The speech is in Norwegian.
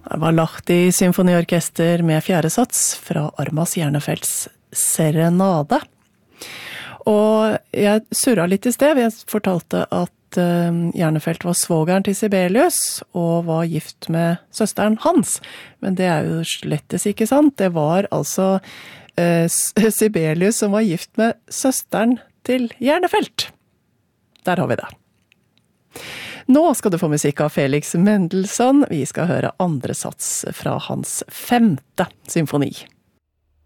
Det var Lahti symfoniorkester med fjerde sats fra Armas Hjernefeldts Serenade. Og jeg surret litt I sted. Jeg fortalte at Hjernefeldt var svogeren til Sibelius og var gift med søsteren hans. Men det jo slettes ikke sant. Det var altså Sibelius som var gift med søsteren til Hjernefeldt. Der har vi det. Nå skal du få musikk av Felix Mendelssohn. Vi skal høre andre sats fra hans 5. symfoni.